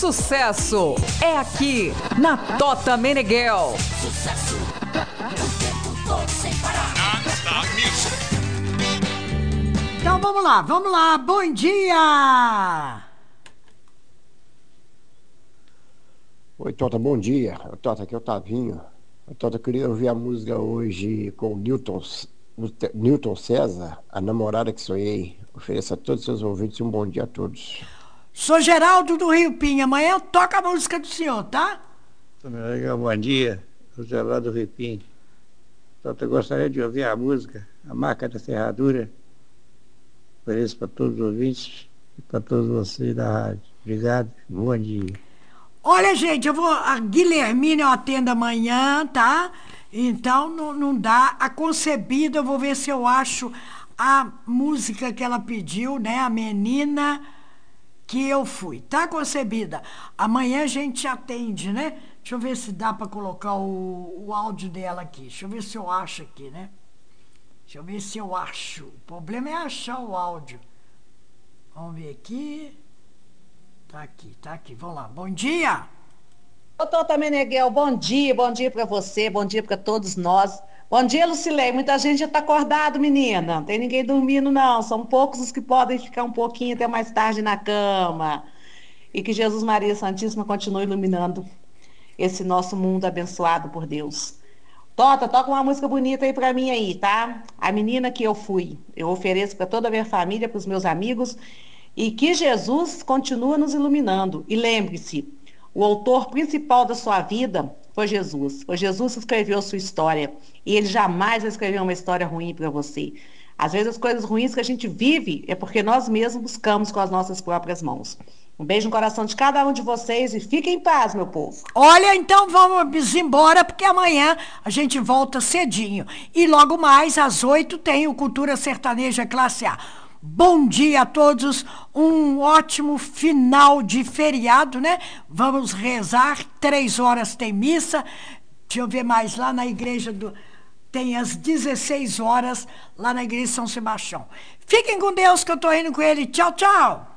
sucesso é aqui na Tota Meneghel. Sucesso, sem parar. Non-stop music. Então vamos lá, bom dia! Oi, Tota, bom dia. Tota, aqui é o Tavinho. Tota, eu queria ouvir a música hoje com o Newton César, A Namorada que Sonhei. Ofereço a todos os seus ouvintes um bom dia a todos. Sou Geraldo do Rio Pinho, amanhã toca a música do senhor, tá? Bom dia, sou Geraldo do Rio Pinho. Tota, eu gostaria de ouvir a música A Marca da Serradura. Ofereço para todos os ouvintes e para todos vocês da rádio. Obrigado, bom dia. Olha, gente, a Guilhermina eu atendo amanhã, tá? Então não dá. A Concebida, eu vou ver se eu acho a música que ela pediu, né? A Menina que eu fui, tá, Concebida? Amanhã a gente atende, né? Deixa eu ver se dá para colocar o áudio dela aqui. Deixa eu ver se eu acho aqui, né? Deixa eu ver se eu acho. O problema é achar o áudio. Vamos ver aqui. Tá aqui. Vamos lá. Bom dia! Ô, Tota Meneghel, bom dia para você, bom dia para todos nós. Bom dia, Lucilei. Muita gente já está acordado, menina. Não tem ninguém dormindo, não. São poucos os que podem ficar um pouquinho até mais tarde na cama. E que Jesus Maria Santíssima continue iluminando esse nosso mundo abençoado por Deus. Tota, toca uma música bonita aí para mim aí, tá? A Menina que eu fui. Eu ofereço para toda a minha família, para os meus amigos. E que Jesus continue nos iluminando. E lembre-se, o autor principal da sua vida foi Jesus. Foi Jesus que escreveu a sua história. E ele jamais vai escrever uma história ruim para você. Às vezes as coisas ruins que a gente vive é porque nós mesmos buscamos com as nossas próprias mãos. Um beijo no coração de cada um de vocês e fiquem em paz, meu povo. Olha, então vamos embora, porque amanhã a gente volta cedinho. E logo mais, às 8, tem o Cultura Sertaneja Classe A. Bom dia a todos, um ótimo final de feriado, né? Vamos rezar, 3 horas tem missa. Deixa eu ver mais, lá na igreja tem às 16 horas, lá na igreja de São Sebastião. Fiquem com Deus que eu tô indo com ele. Tchau, tchau!